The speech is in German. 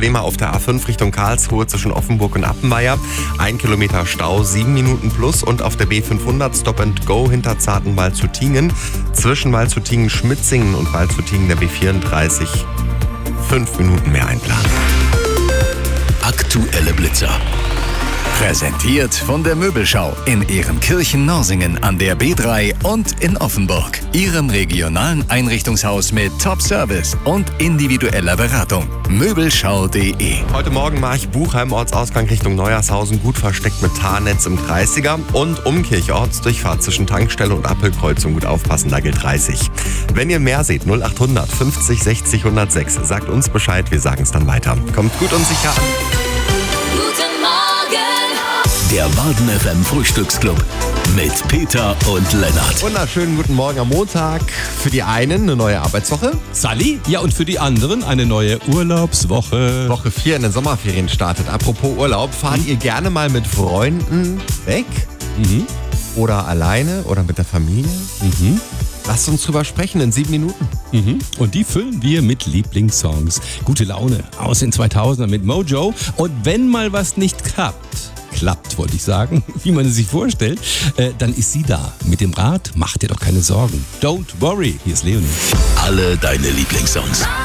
Probleme auf der A5 Richtung Karlsruhe zwischen Offenburg und Appenweier. 1 Kilometer Stau, 7 Minuten plus. Und auf der B500 Stop and Go hinter Zarten-Waldshutingen. Zwischen Waldshutingen-Schmitzingen und Waldshutingen der B34 5 Minuten mehr einplanen. Aktuelle Blitzer. Präsentiert von der Möbelschau in Ehrenkirchen-Norsingen an der B3 und in Offenburg. Ihrem regionalen Einrichtungshaus mit Top-Service und individueller Beratung. Möbelschau.de. Heute Morgen mache ich Buchheim, Ortsausgang Richtung Neuershausen, gut versteckt mit Tarnetz im 30er. Und Umkirch, Ortsdurchfahrt zwischen Tankstelle und Appelkreuzung, gut aufpassen, da gilt 30. Wenn ihr mehr seht, 0800 50 60 106, sagt uns Bescheid, wir sagen es dann weiter. Kommt gut und sicher an. Der Baden FM Frühstücksclub mit Peter und Lennart. Wunderschönen guten Morgen am Montag. Für die einen eine neue Arbeitswoche. Sally? Ja, und für die anderen eine neue Urlaubswoche. Woche 4 in den Sommerferien startet. Apropos Urlaub, fahrt ihr gerne mal mit Freunden weg? Oder alleine oder mit der Familie? Lasst uns drüber sprechen in 7 Minuten. Und die füllen wir mit Lieblingssongs. Gute Laune aus den 2000ern mit Mojo. Und wenn mal was nicht klappt, wollte ich sagen, wie man es sich vorstellt, dann ist sie da. Mit dem Rat, mach dir doch keine Sorgen. Don't worry, hier ist Leonie. Alle deine Lieblingssongs.